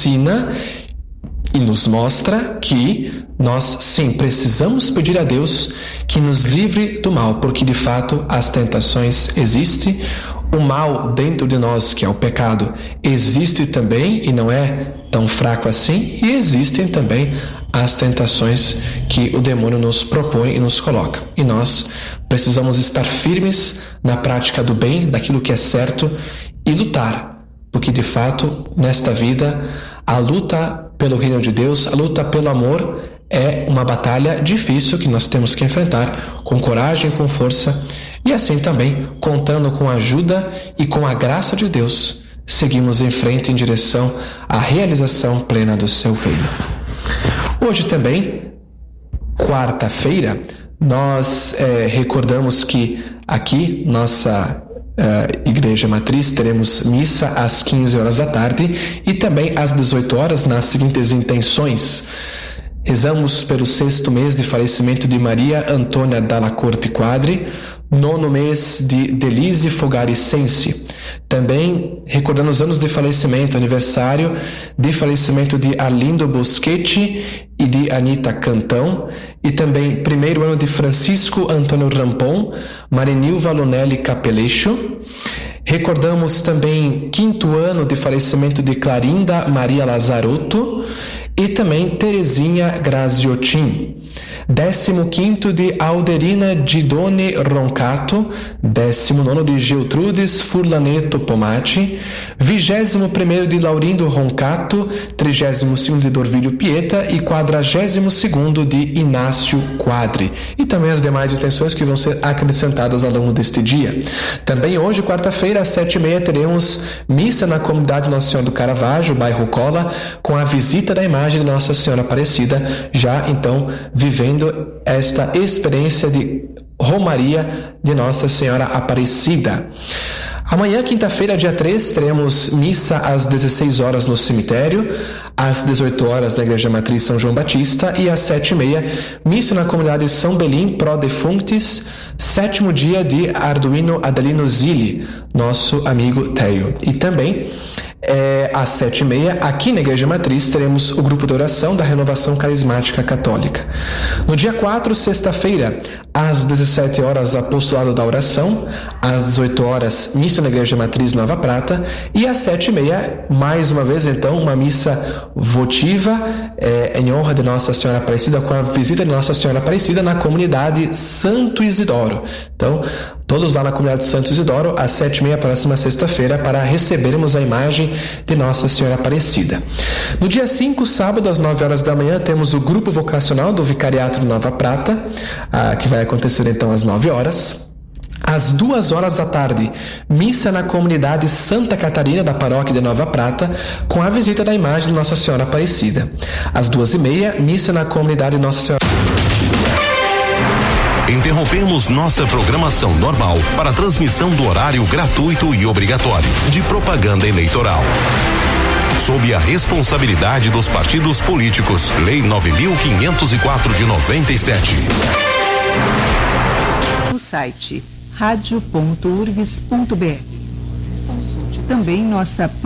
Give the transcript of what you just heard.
ensina e nos mostra que nós sim precisamos pedir a Deus que nos livre do mal, porque de fato as tentações existem, o mal dentro de nós, que é o pecado, existe também e não é tão fraco assim, e existem também as tentações que o demônio nos propõe e nos coloca. E nós precisamos estar firmes na prática do bem, daquilo que é certo, e lutar, porque de fato nesta vida a luta pelo reino de Deus, a luta pelo amor é uma batalha difícil que nós temos que enfrentar com coragem, com força, e assim também, contando com a ajuda e com a graça de Deus, seguimos em frente em direção à realização plena do seu reino. Hoje também, quarta-feira, nós recordamos que aqui, nossa Igreja Matriz, teremos missa às 15 horas da tarde e também às 18 horas nas seguintes intenções. Rezamos pelo 6º mês de falecimento de Maria Antônia Dalla Corte Quadri, 9º mês de Denise Fogari Sensi. Também recordando os anos de falecimento, aniversário de falecimento de Arlindo Boschetti e de Anita Cantão, e também 1º ano de Francisco Antônio Rampon, Marinilva Lunelli Capeleixo. Recordamos também 5º ano de falecimento de Clarinda Maria Lazarotto e também Terezinha Graziotin. 15º de Alderina Didone Roncato, 19º de Geltrudes Furlaneto Pomati, 21º de Laurindo Roncato, 32º de Dorvílio Pieta e 42º de Inácio Quadri. E também as demais intenções que vão ser acrescentadas ao longo deste dia. Também hoje, quarta-feira, às 7h30, teremos missa na comunidade Nossa Senhora do Caravaggio, bairro Cola, com a visita da imagem de Nossa Senhora Aparecida, já então vivendo esta experiência de romaria de Nossa Senhora Aparecida. Amanhã, quinta-feira, dia 3, teremos missa às 16 horas no cemitério, às 18 horas na Igreja Matriz São João Batista e às 7h30, missa na comunidade São Belim Pro Defunctis, 7º dia de Arduino Adelino Zilli, nosso amigo Teio. E também às 7h30, aqui na Igreja Matriz, teremos o grupo de oração da Renovação Carismática Católica. No dia 4, sexta-feira, às 17 horas, apostolado da oração, às 18 horas, missa na Igreja Matriz Nova Prata, e às 7h30, mais uma vez, então, uma missa votiva em honra de Nossa Senhora Aparecida, com a visita de Nossa Senhora Aparecida na comunidade Santo Isidoro. Então, todos lá na comunidade Santo Isidoro, às 7h30, próxima sexta-feira, para recebermos a imagem de Nossa Senhora Aparecida. No dia 5, sábado, às 9 horas da manhã, temos o grupo vocacional do Vicariato de Nova Prata, que vai acontecer então às 9 horas. Às 2 horas da tarde, missa na comunidade Santa Catarina da Paróquia de Nova Prata, com a visita da imagem de Nossa Senhora Aparecida. Às 2h30, missa na comunidade Nossa Senhora. Interrompemos nossa programação normal para a transmissão do horário gratuito e obrigatório de propaganda eleitoral. Sob a responsabilidade dos partidos políticos, Lei 9.504 de 97. No site radio.urgs.br. Consulte também nossa